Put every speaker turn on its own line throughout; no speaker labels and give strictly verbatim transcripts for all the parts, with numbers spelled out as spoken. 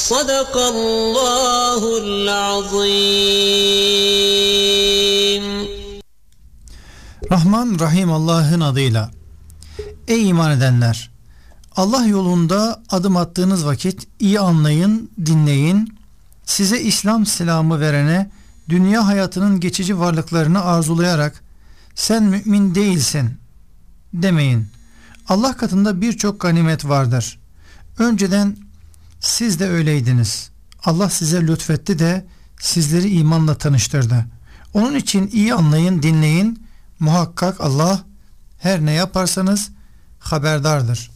Sadakallahul azim.
Rahman Rahim Allah'ın adıyla. Ey iman edenler! Allah yolunda adım attığınız vakit iyi anlayın, dinleyin. Size İslam selamı verene dünya hayatının geçici varlıklarını arzulayarak sen mümin değilsin demeyin. Allah katında birçok ganimet vardır. Önceden siz de öyleydiniz. Allah size lütfetti de sizleri imanla tanıştırdı. Onun için iyi anlayın, dinleyin. Muhakkak Allah her ne yaparsanız haberdardır.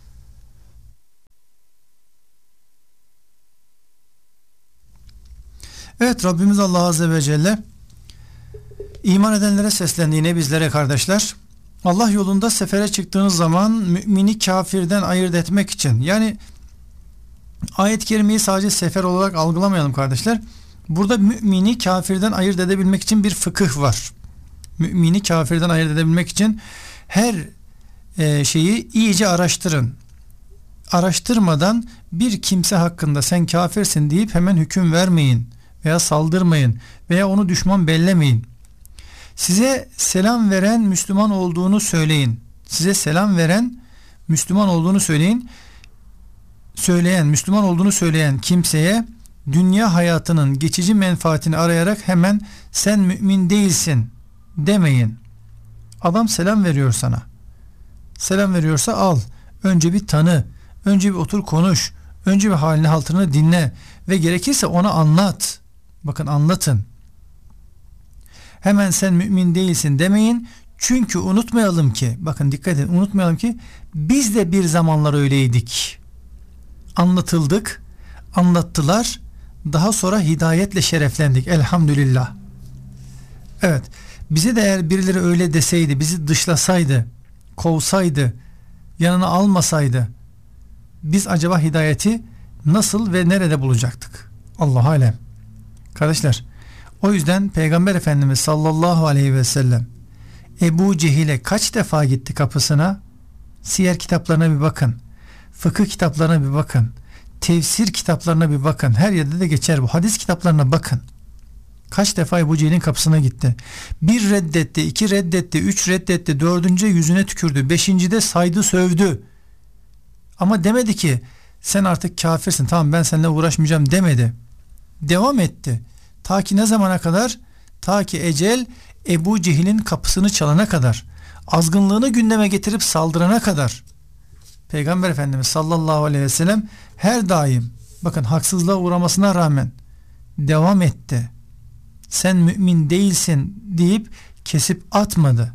Evet, Rabbimiz Allah Azze ve Celle iman edenlere seslendi, yine bizlere kardeşler. Allah yolunda sefere çıktığınız zaman mümini kafirden ayırt etmek için, yani ayet-i kerimeyi sadece sefer olarak algılamayalım kardeşler. Burada mümini kafirden ayırt edebilmek için bir fıkıh var. Mümini kafirden ayırt edebilmek için her e, şeyi iyice araştırın. Araştırmadan bir kimse hakkında sen kafirsin deyip hemen hüküm vermeyin veya saldırmayın veya onu düşman bellemeyin. Size selam veren Müslüman olduğunu söyleyin. Size selam veren Müslüman olduğunu söyleyin. Söyleyen, Müslüman olduğunu söyleyen kimseye dünya hayatının geçici menfaatini arayarak hemen sen mümin değilsin demeyin. Adam selam veriyor sana. Selam veriyorsa al. Önce bir tanı. Önce bir otur konuş. Önce bir halini hatırını dinle. Ve gerekirse ona anlat. Bakın, anlatın. Hemen sen mümin değilsin demeyin. Çünkü unutmayalım ki, bakın dikkat edin, unutmayalım ki biz de bir zamanlar öyleydik. Anlatıldık, anlattılar. Daha sonra hidayetle şereflendik. Elhamdülillah. Evet. Bize de eğer birileri öyle deseydi, bizi dışlasaydı, kovsaydı, yanına almasaydı, biz acaba hidayeti nasıl ve nerede bulacaktık? Allah alem. Kardeşler, o yüzden Peygamber Efendimiz sallallahu aleyhi ve sellem Ebu Cehil'e kaç defa gitti kapısına? Siyer kitaplarına bir bakın. Fıkıh kitaplarına bir bakın. Tefsir kitaplarına bir bakın. Her yerde de geçer bu. Hadis kitaplarına bakın. Kaç defa Ebu Cehil'in kapısına gitti. Bir reddetti, iki reddetti, üç reddetti, dördüncü yüzüne tükürdü, beşinci de saydı, sövdü. Ama demedi ki sen artık kafirsin, tamam ben seninle uğraşmayacağım demedi. Devam etti. Ta ki ne zamana kadar? Ta ki ecel Ebu Cehil'in kapısını çalana kadar. Azgınlığını gündeme getirip saldırana kadar. Peygamber Efendimiz sallallahu aleyhi ve sellem her daim, bakın, haksızlığa uğramasına rağmen devam etti. Sen mümin değilsin deyip kesip atmadı.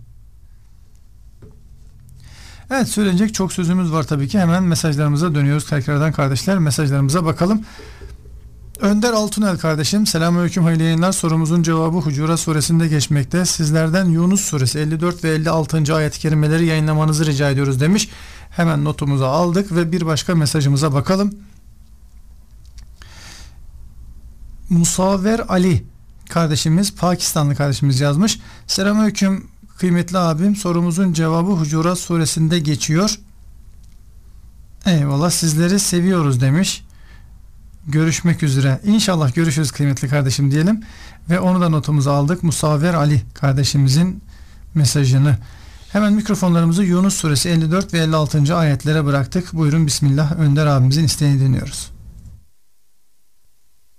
Evet, söylenecek çok sözümüz var tabii ki. Hemen mesajlarımıza dönüyoruz tekrardan kardeşler. Mesajlarımıza bakalım. Önder Altunel kardeşim, selamünaleyküm, hayırlı yayınlar. Sorumuzun cevabı Hucurat suresinde geçmekte. Sizlerden Yunus suresi elli dört ve elli altıncı ayet-i kerimeleri yayınlamanızı rica ediyoruz demiş. Hemen notumuza aldık ve bir başka mesajımıza bakalım. Musavver Ali kardeşimiz, Pakistanlı kardeşimiz yazmış. Selamünaleyküm kıymetli abim, sorumuzun cevabı Hucurat suresinde geçiyor. Eyvallah, sizleri seviyoruz demiş. Görüşmek üzere. İnşallah görüşürüz kıymetli kardeşim diyelim. Ve onu da notumuza aldık. Musavver Ali kardeşimizin mesajını. Hemen mikrofonlarımızı Yunus suresi elli dört ve elli altıncı ayetlere bıraktık. Buyurun bismillah, Önder abimizin isteğini dinliyoruz.